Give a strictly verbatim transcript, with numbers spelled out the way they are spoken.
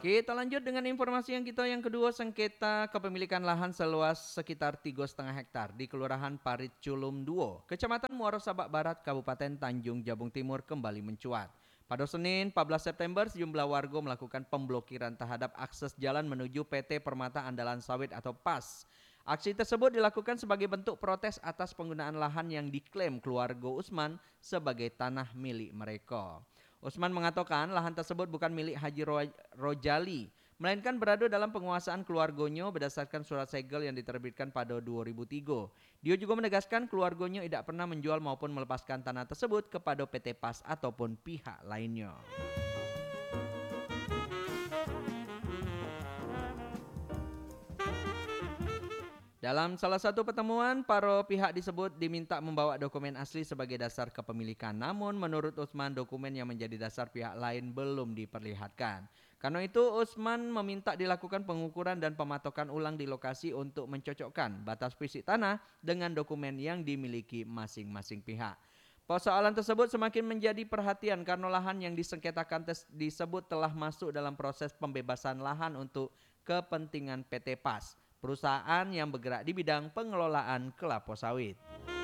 Kita lanjut dengan informasi yang kita yang kedua, sengketa kepemilikan lahan seluas sekitar tiga koma lima hektar di Kelurahan Parit Culum Duo, Kecamatan Muaro Sabak Barat, Kabupaten Tanjung Jabung Timur kembali mencuat. Pada Senin empat belas September, sejumlah warga melakukan pemblokiran terhadap akses jalan menuju P T Permata Andalan Sawit atau P A S. Aksi tersebut dilakukan sebagai bentuk protes atas penggunaan lahan yang diklaim keluarga Usman sebagai tanah milik mereka. Usman mengatakan lahan tersebut bukan milik Haji Rojali, melainkan berada dalam penguasaan keluarganya berdasarkan surat segel yang diterbitkan pada dua ribu tiga. Dia juga menegaskan keluarganya tidak pernah menjual maupun melepaskan tanah tersebut kepada P T P A S ataupun pihak lainnya. Dalam salah satu pertemuan, para pihak disebut diminta membawa dokumen asli sebagai dasar kepemilikan. Namun menurut Usman, dokumen yang menjadi dasar pihak lain belum diperlihatkan. Karena itu Usman meminta dilakukan pengukuran dan pematokan ulang di lokasi untuk mencocokkan batas fisik tanah dengan dokumen yang dimiliki masing-masing pihak. Persoalan tersebut semakin menjadi perhatian karena lahan yang disengketakan disebut telah masuk dalam proses pembebasan lahan untuk kepentingan P T P A S, perusahaan yang bergerak di bidang pengelolaan kelapa sawit.